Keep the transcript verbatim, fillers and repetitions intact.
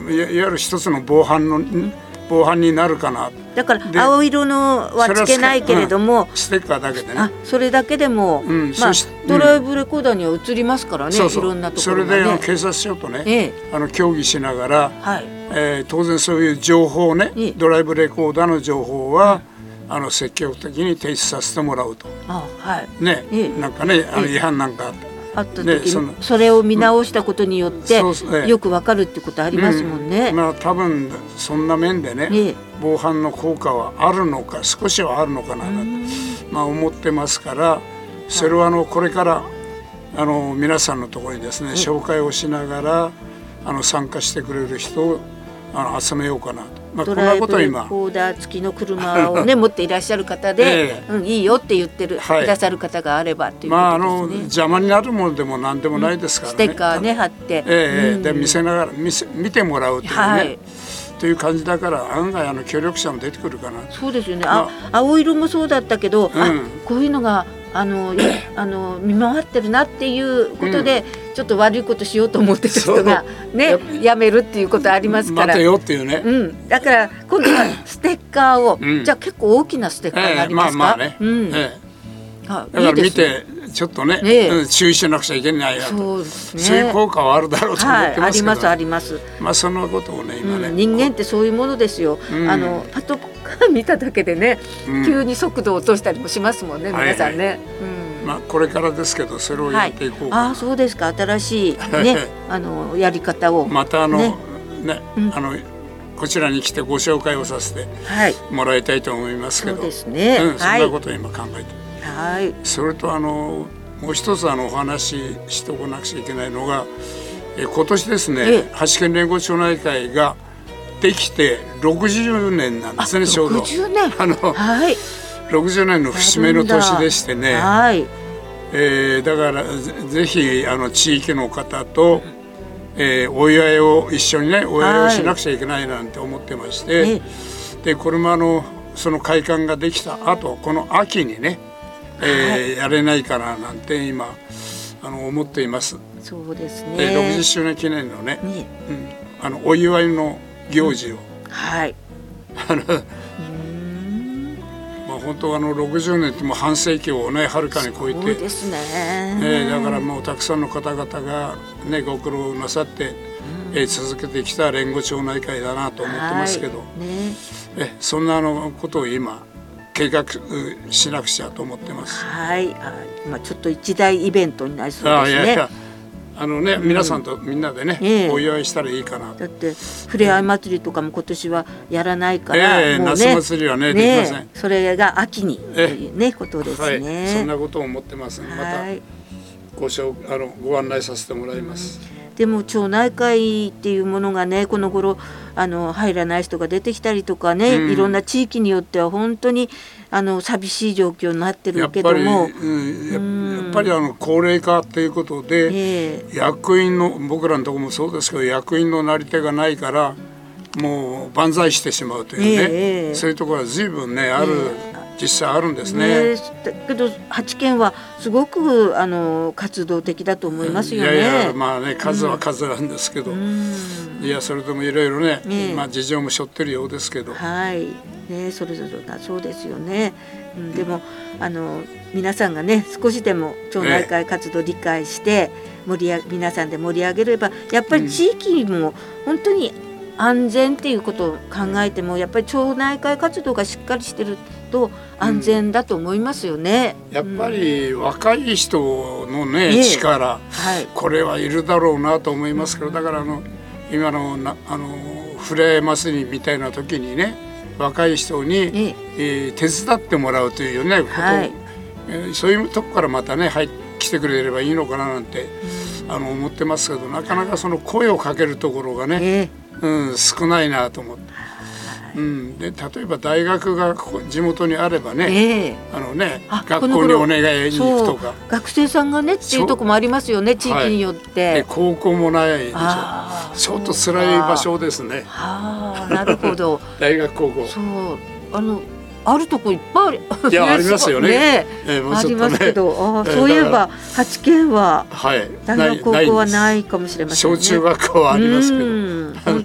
いわゆる一つの防犯の防犯になるかな。 だから青色のはつけないけれども、 うん、ステッカーだけでね、 あそれだけでも、うんまあ、ドライブレコーダーには映りますからね、そうそういろんなところがね。 それで警察署とね、 ええ、 あの協議しながら、 はいえー、当然そういう情報ね、ええ、ドライブレコーダーの情報は、うん、あの積極的に提出させてもらうと。 あ、はいね、 ええ、 なんかね、あの違反なんかあった時に、ね、そ, それを見直したことによって、うんそうええ、よくわかるってことありますもんね。 うん、まあ多分そんな面でね、ええ、防犯の効果はあるのか少しはあるのかなと、まあ、思ってますから、それはあのこれからあの皆さんのところにですね、紹介をしながらあの参加してくれる人をあの集めようかなと。まあ、 ドライブレコーダー付きの車をね持っていらっしゃる方で、ええうん、いいよって言ってる、はい、くださる方があればということですね。まあ、あの邪魔になるものでも何でもないですからね、 うん、ステッカーね貼って、 ええうん、で見せながら見せ見てもらうというね、はい、という感じだから案外あの協力者も出てくるかな。 そうですよね、まあ、青色もそうだったけど、うん、あこういうのがあのあの見回ってるなっていうことで、うん、ちょっと悪いことしようと思ってた人がねやめるっていうことありますから、 待てよっていうね、 うん、だから今度はステッカーを、うん、じゃあ結構大きなステッカーがありますか、えー、まあまあね、うんえー、だから見てちょっとね、えー、注意しなくちゃいけないなと、 そうですね、 そういう効果はあるだろうと思ってますけど、 はい、ありますあります。 まあそんなことをね今ね、 うん、人間ってそういうものですよ、うん、あのパトカー見ただけでね、うん、急に速度を落としたりもしますもんね、皆さんね、はいはい、うん、 まあ、これからですけどそれをやっていこうかな、 はい、あそうですか、新しい、ね、あのやり方をまたあの、ねね、うん、あのこちらに来てご紹介をさせてもらいたいと思いますけど、 はい、そうですね、 うん、そんなことを今考えて、 はい、 それとあのもう一つあのお話ししておかなくちゃいけないのが、え今年ですね、え八県連合町内会ができてろくじゅうねんなんですね。ちょうどろくじゅうねん、 あの、はい、ろくじゅうねんの節目の年でしてね、はい、えー、だからぜひあの地域の方と、えー、お祝いを一緒にねお祝いをしなくちゃいけないなんて思ってまして、はい、でこれもあのその会館ができた後この秋にね、えーはい、やれないかななんて今あの思っています。 そうですね、 えー、ろくじゅっしゅうねん記念のね、ね、うん、あのお祝いの行事を、うん、 はいあのまあ本当あのろくじゅうねんってもう半世紀をねはるかに超えて、 そうですね、 えー、だからもうたくさんの方々がねご苦労なさって、うん、えー、続けてきた連合町内会だなと思ってますけど、はいね、えそんなのことを今計画しなくちゃと思ってます。 はい、あ、まあ、ちょっと一大イベントになりそうですね。あ、いやいや、 あのね、うん、皆さんとみんなでね、えー、お祝いしたらいいかな。 だってふれあい祭りとかも今年はやらないから、 えー、もうね、夏祭りはね、 ね、 できません。 それが秋にというね、ことですね、 はい、そんなことを思ってます。またご紹あのご案内させてもらいます。 うん、でも町内会っていうものがねこの頃あの入らない人が出てきたりとかね、うん、いろんな地域によっては本当にあの寂しい状況になってるけども、 やっぱり、うん、や, やっぱりあの高齢化ということで、えー、役員の僕らのところもそうですけど役員のなり手がないからもう万歳してしまうというね、えー、そういうところは随分ねある、えー実際あるんですね。 ねだけどはちけんはすごくあの活動的だと思いますよね。 いやいやまあね数は数なんですけど、うん、いやそれでもいろいろね、ねまあ事情も背負ってるようですけど、 はいねそれぞれだそうですよね。うん、でもあの皆さんがね少しでも町内会活動を理解して盛り上皆さんで盛り上げればやっぱり地域も本当に安全っていうことを考えてもやっぱり町内会活動がしっかりしてると安全だと思いますよね。 うん、やっぱり若い人のね、うん、力、はい、これはいるだろうなと思いますけど、だからあの今のなあのフレ祭りみたいな時にね若い人に、えええー、手伝ってもらうというねことを、はい、えー、そういうとこからまたね入って来てくれればいいのかななんて、うん、あの思ってますけどなかなかその声をかけるところがね、えーうん、少ないなと思って。うん、で例えば大学が地元にあればね、えー、あのね学校にお願いに行くとか学生さんがねっていうとこもありますよね地域によって、はい、 で高校もないでしょちょっと辛い場所ですね。 あなるほど大学高校そうあのあるとこいっぱいあるいやありますよね、ねえーもうちょっとね、ありますけどあそういえばはちけんは大学高校はないかもしれませんね。 小中学校はありますけど